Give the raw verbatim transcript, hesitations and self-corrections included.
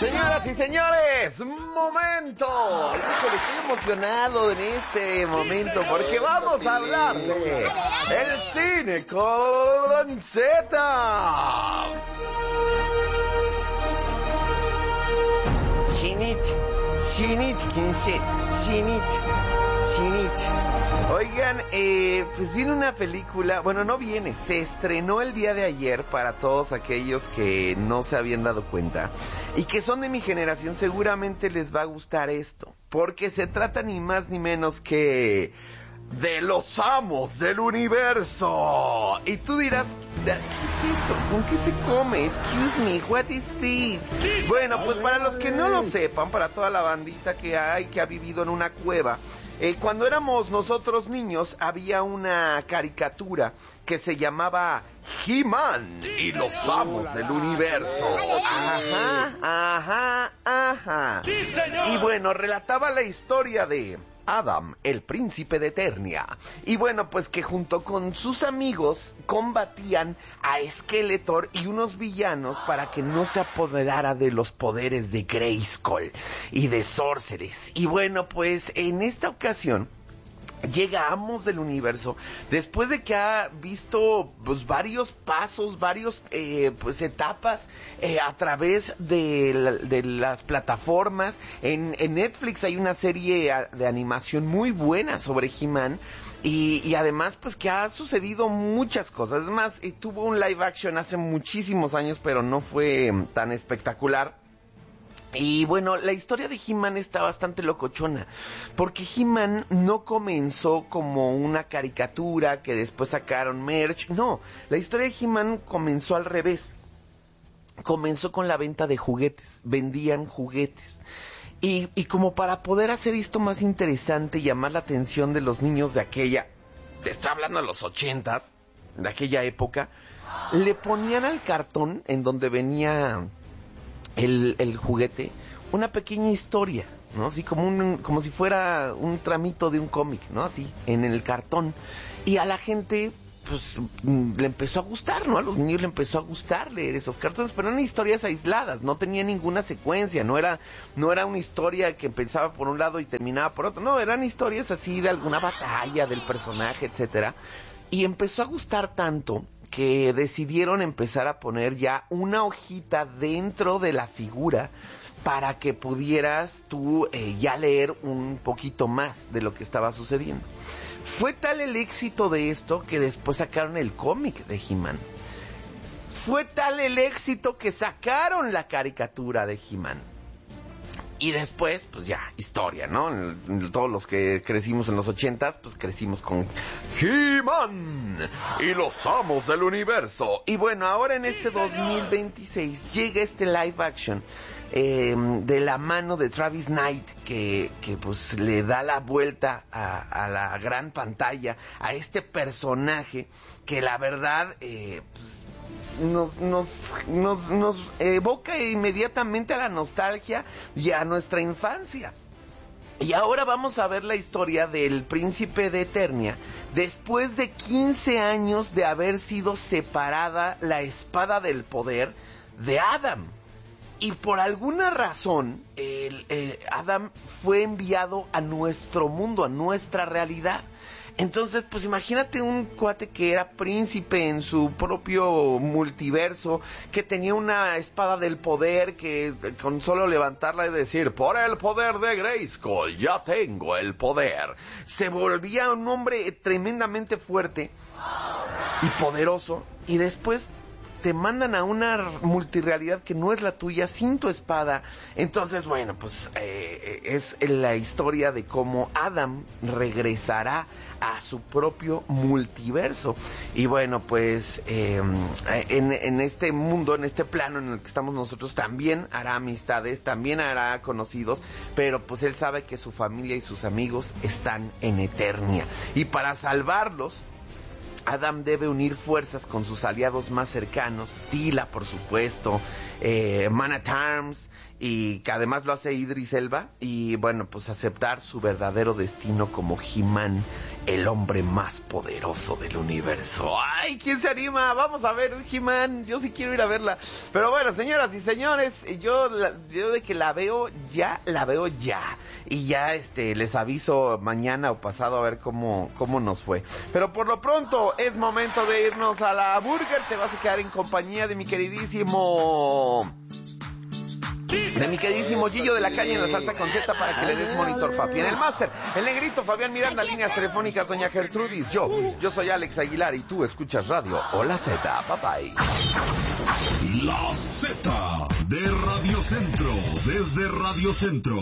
Señoras y señores, momento. Híjole, estoy emocionado en este momento porque vamos a hablar de el cine con Z. Chinit, chinit, quince, chinit, chinit. Oigan, eh, pues viene una película, bueno, no viene, se estrenó el día de ayer para todos aquellos que no se habían dado cuenta y que son de mi generación, seguramente les va a gustar esto, porque se trata ni más ni menos que de los amos del universo. Y tú dirás, ¿qué es eso? ¿Con qué se come? Excuse me, what is this? Bueno, pues para los que no lo sepan, para toda la bandita que hay, que ha vivido en una cueva, eh, cuando éramos nosotros niños, había una caricatura que se llamaba He-Man y los amos del universo. Ajá, ajá, ajá. Y bueno, relataba la historia de Adam, el príncipe de Eternia. Y bueno, pues que junto con sus amigos combatían a Skeletor y unos villanos para que no se apoderara de los poderes de Grayskull y de Sorceress. Y bueno, pues en esta ocasión llega Amos del Universo después de que ha visto pues varios pasos, varios eh, pues etapas eh, a través de, la, de las plataformas. En, en Netflix hay una serie de animación muy buena sobre He-Man. Y, y además, pues que ha sucedido muchas cosas. Es más, eh, tuvo un live action hace muchísimos años, pero no fue eh, tan espectacular. Y bueno, la historia de He-Man está bastante locochona, porque He-Man no comenzó como una caricatura que después sacaron merch. No, la historia de He-Man comenzó al revés. Comenzó con la venta de juguetes, vendían juguetes. Y, y como para poder hacer esto más interesante y llamar la atención de los niños de aquella, estoy hablando de los ochentas, de aquella época, le ponían al cartón en donde venía el, el juguete una pequeña historia, ¿no? Así como un, como si fuera un tramito de un cómic, ¿no? Así, en el cartón. Y a la gente, pues, le empezó a gustar, ¿no? A los niños le empezó a gustar leer esos cartones, pero eran historias aisladas, no tenía ninguna secuencia, no era, no era una historia que empezaba por un lado y terminaba por otro, no, eran historias así de alguna batalla del personaje, etcétera. Y empezó a gustar tanto que decidieron empezar a poner ya una hojita dentro de la figura para que pudieras tú eh, ya leer un poquito más de lo que estaba sucediendo. Fue tal el éxito de esto que después sacaron el cómic de He-Man. Fue tal el éxito que sacaron la caricatura de He-Man. Y después, pues ya, historia, ¿no? Todos los que crecimos en los ochentas, pues crecimos con He-Man y los amos del universo. Y bueno, ahora en este dos mil veintiséis llega este live action eh, de la mano de Travis Knight, que, que pues le da la vuelta a, a la gran pantalla a este personaje que la verdad, eh, pues, Nos, nos, nos, nos evoca inmediatamente a la nostalgia y a nuestra infancia. Y ahora vamos a ver la historia del príncipe de Eternia después de quince años de haber sido separada la espada del poder de Adam. Y por alguna razón, el, el Adam fue enviado a nuestro mundo, a nuestra realidad. Entonces, pues imagínate un cuate que era príncipe en su propio multiverso, que tenía una espada del poder, que con solo levantarla y decir, por el poder de Grayskull, ya tengo el poder. Se volvía un hombre tremendamente fuerte y poderoso, y después te mandan a una multirrealidad que no es la tuya, sin tu espada. Entonces, bueno, pues eh, es la historia de cómo Adam regresará a su propio multiverso. Y bueno, pues eh, en, en este mundo, en este plano en el que estamos nosotros, también hará amistades, también hará conocidos, pero pues él sabe que su familia y sus amigos están en Eternia. Y para salvarlos, Adam debe unir fuerzas con sus aliados más cercanos, Tila, por supuesto, eh, Man at Arms, y que además lo hace Idris Elba, y bueno, pues aceptar su verdadero destino como He-Man, el hombre más poderoso del universo. ¡Ay! ¿Quién se anima? Vamos a ver He-Man, yo sí quiero ir a verla. Pero bueno, señoras y señores, yo, la, yo de que la veo ya, la veo ya. Y ya este les aviso mañana o pasado a ver cómo, cómo nos fue. Pero por lo pronto es momento de irnos a la burger. Te vas a quedar en compañía de mi queridísimo... de mi queridísimo Gillo de la Calle en la salsa con Z para que le des monitor, papi. En el máster, el negrito Fabián Miranda, líneas telefónicas doña Gertrudis. Yo, yo soy Alex Aguilar y tú escuchas radio Hola Z, bye bye. La Z de Radio Centro, desde Radio Centro.